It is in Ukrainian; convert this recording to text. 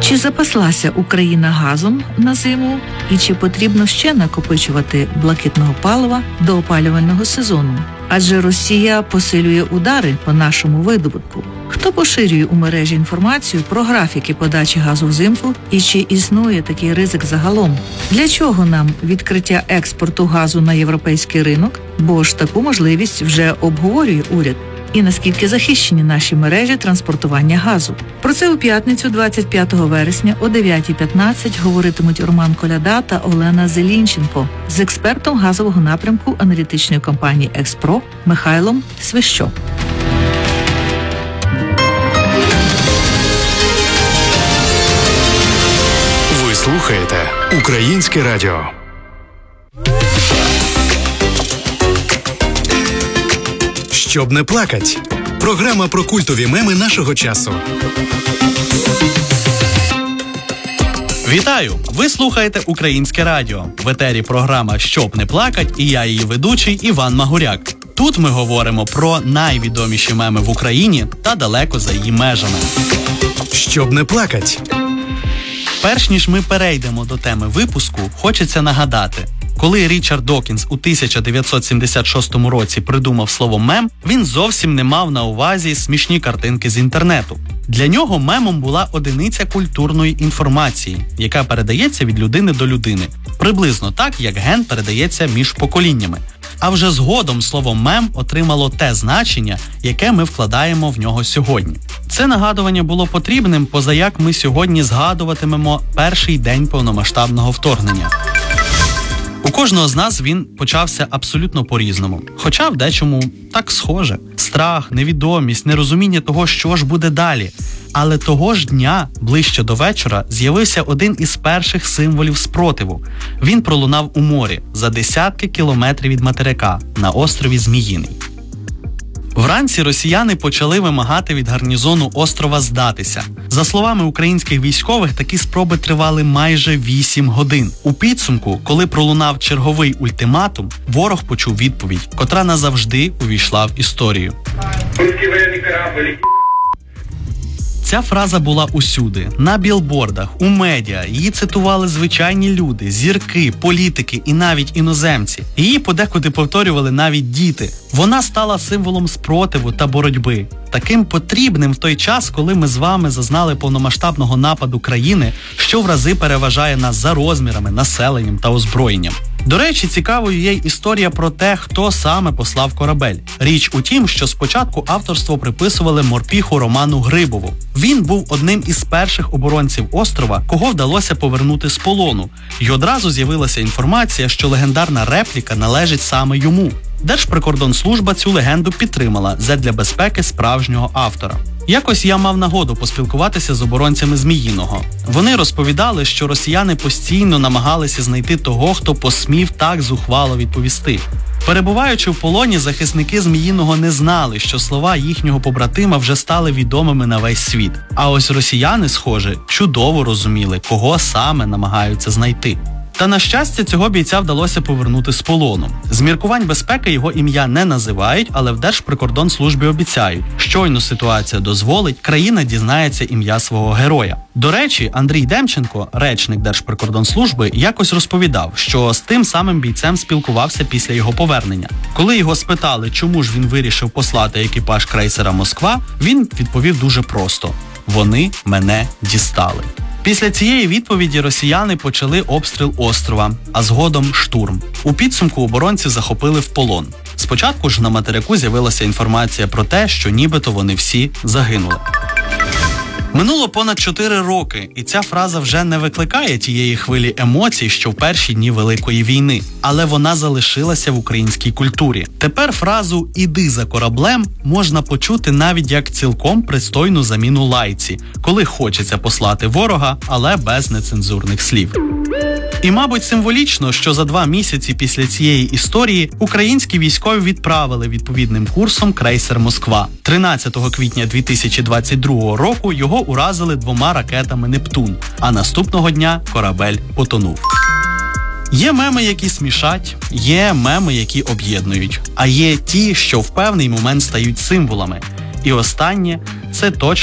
Чи запаслася Україна газом на зиму і чи потрібно ще накопичувати блакитного палива до опалювального сезону? Адже Росія посилює удари по нашому видобутку. Хто поширює у мережі інформацію про графіки подачі газу взимку і чи існує такий ризик загалом? Для чого нам відкриття експорту газу на європейський ринок? Бо ж таку можливість вже обговорює уряд. І наскільки захищені наші мережі транспортування газу. Про це у п'ятницю 25 вересня о 9:15 говоритимуть Роман Коляда та Олена Зелінченко з експертом газового напрямку аналітичної компанії «Експро» Михайлом Свищо. Ви слухаєте Українське радіо. Щоб не плакать. Програма про культові меми нашого часу. Вітаю! Ви слухаєте Українське радіо. В етері програма «Щоб не плакать» і я її ведучий Іван Магуряк. Тут ми говоримо про найвідоміші меми в Україні та далеко за її межами. Щоб не плакать. Перш ніж ми перейдемо до теми випуску, хочеться нагадати. Коли Річард Докінс у 1976 році придумав слово «мем», він зовсім не мав на увазі смішні картинки з інтернету. Для нього мемом була одиниця культурної інформації, яка передається від людини до людини, приблизно так, як ген передається між поколіннями. А вже згодом слово «мем» отримало те значення, яке ми вкладаємо в нього сьогодні. Це нагадування було потрібним, позаяк ми сьогодні згадуватимемо перший день повномасштабного вторгнення. У кожного з нас він почався абсолютно по-різному, хоча в дечому так схоже. Страх, невідомість, нерозуміння того, що ж буде далі. Але того ж дня, ближче до вечора, з'явився один із перших символів спротиву. Він пролунав у морі, за десятки кілометрів від материка, на острові Зміїний. Вранці росіяни почали вимагати від гарнізону острова здатися. За словами українських військових, такі спроби тривали майже 8 годин. У підсумку, коли пролунав черговий ультиматум, ворог почув відповідь, котра назавжди увійшла в історію. Ця фраза була усюди. На білбордах, у медіа. Її цитували звичайні люди, зірки, політики і навіть іноземці. Її подекуди повторювали навіть діти. Вона стала символом спротиву та боротьби. Таким потрібним в той час, коли ми з вами зазнали повномасштабного нападу країни, що в рази переважає нас за розмірами, населенням та озброєнням. До речі, цікавою є й історія про те, хто саме послав корабель. Річ у тім, що спочатку авторство приписували морпіху Роману Грибову. Він був одним із перших оборонців острова, кого вдалося повернути з полону. І одразу з'явилася інформація, що легендарна репліка належить саме йому. Держприкордонслужба цю легенду підтримала задля безпеки справжнього автора. Якось я мав нагоду поспілкуватися з оборонцями Зміїного. Вони розповідали, що росіяни постійно намагалися знайти того, хто посмів так зухвало відповісти. Перебуваючи в полоні, захисники Зміїного не знали, що слова їхнього побратима вже стали відомими на весь світ. А ось росіяни, схоже, чудово розуміли, кого саме намагаються знайти. Та, на щастя, цього бійця вдалося повернути з полону. З міркувань безпеки його ім'я не називають, але в Держприкордонслужбі обіцяють, щойно ситуація дозволить, країна дізнається ім'я свого героя. До речі, Андрій Демченко, речник Держприкордонслужби, якось розповідав, що з тим самим бійцем спілкувався після його повернення. Коли його спитали, чому ж він вирішив послати екіпаж крейсера «Москва», він відповів дуже просто – «Вони мене дістали». Після цієї відповіді росіяни почали обстріл острова, а згодом штурм. У підсумку оборонців захопили в полон. Спочатку ж на материку з'явилася інформація про те, що нібито вони всі загинули. Минуло понад 4 роки, і ця фраза вже не викликає тієї хвилі емоцій, що в перші дні Великої війни. Але вона залишилася в українській культурі. Тепер фразу «іди за кораблем» можна почути навіть як цілком пристойну заміну лайці, коли хочеться послати ворога, але без нецензурних слів. І, мабуть, символічно, що за 2 місяці після цієї історії українські військові відправили відповідним курсом крейсер «Москва». 13 квітня 2022 року його уразили 2 ракетами «Нептун», а наступного дня корабель потонув. Є меми, які смішать, є меми, які об'єднують, а є ті, що в певний момент стають символами. І останнє – це точно